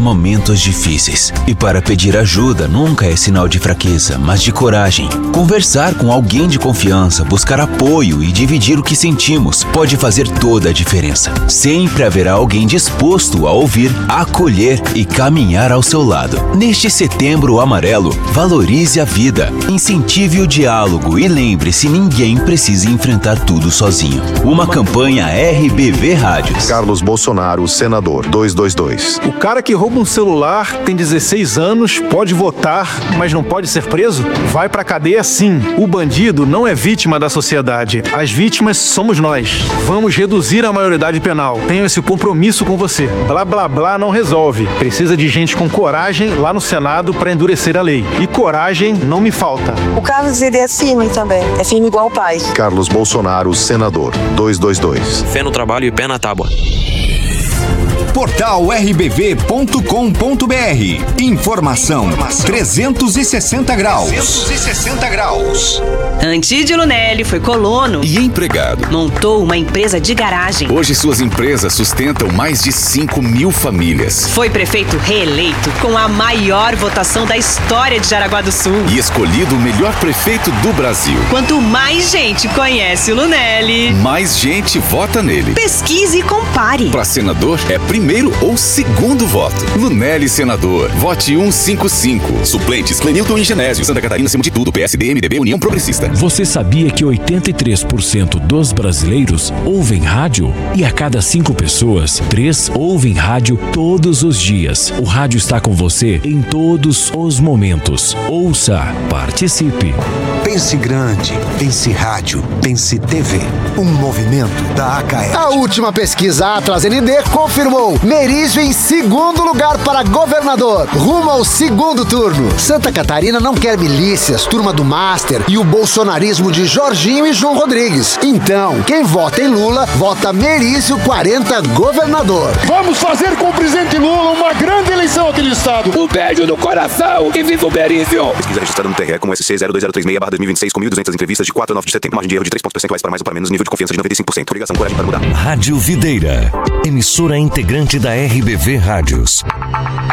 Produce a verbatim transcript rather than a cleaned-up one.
momentos difíceis. E para pedir ajuda nunca é sinal de fraqueza, mas de coragem. Conversar com alguém de confiança, buscar apoio e dividir o que sentimos pode fazer toda a diferença. Sempre haverá alguém disposto a ouvir, acolher e caminhar ao seu lado. Neste Setembro Amarelo, valorize a vida, incentive o diálogo e lembre-se, ninguém precisa enfrentar tudo sozinho. Uma campanha R B V Rádios. Carlos Bolsonaro, senador, duzentos e vinte e dois. O cara que rouba um celular tem dezesseis anos, pode votar, mas não pode ser preso? Vai pra cadeia sim. O bandido não é vítima da sociedade. As vítimas somos nós. Vamos reduzir a maioridade penal. Tenho esse compromisso com você. Blá blá blá não resolve. Precisa de gente com coragem lá no Senado pra endurecer a lei. E coragem não me falta. O Carlos, ele é firme também. É firme igual o pai. Carlos Bolsonaro, senador, duzentos e vinte e dois. Fé no trabalho e pé na tábua. Portal r b v ponto com ponto b r. Informação trezentos e sessenta graus. trezentos e sessenta graus. Antídio Lunelli foi colono E empregado. montou uma empresa de garagem. Hoje suas empresas sustentam mais de cinco mil famílias. Foi prefeito reeleito com a maior votação da história de Jaraguá do Sul. E escolhido o melhor prefeito do Brasil. Quanto mais gente conhece o Lunelli, Mais gente vota nele. pesquise e compare. Para senador, é primeiro ou segundo voto. Lunelli, senador. Vote cento e cinquenta e cinco. Suplentes, Clenilton e Genésio. Santa Catarina, acima de tudo. P S D, M D B, União Progressista. Você sabia que oitenta e três por cento dos brasileiros ouvem rádio? E a cada cinco pessoas, três ouvem rádio todos os dias. O rádio está com você em todos os momentos. Ouça, participe. Pense grande, pense rádio, pense T V. Um movimento da A C A E. A última pesquisa Atlas N D confirmou Merizio em segundo lugar para governador, rumo ao segundo turno. Santa Catarina não quer milícias, turma do Master e o bolsonarismo de Jorginho e João Rodrigues. Então, quem vota em Lula, vota Merizio quarenta governador. Vamos fazer com o presidente Lula uma grande eleição aqui no estado. O beijo no coração e viva o Merizio. Pesquisa registrada no T R E com S C zero dois zero três seis barra dois mil e vinte e seis com mil e duzentas entrevistas de quatro a nove de setembro. Margem de erro de três pontos percentuais para mais ou para menos. Nível de confiança de noventa e cinco por cento. Ligação, coragem para mudar. Rádio Videira, emissora integrante da R B V Rádios.